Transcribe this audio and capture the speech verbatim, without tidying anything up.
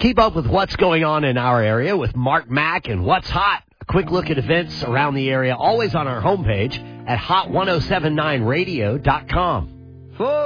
Keep up with what's going on in our area with Mark Mack and What's Hot. A quick look at events around the area, always on our homepage at hot ten seventy-nine radio dot com.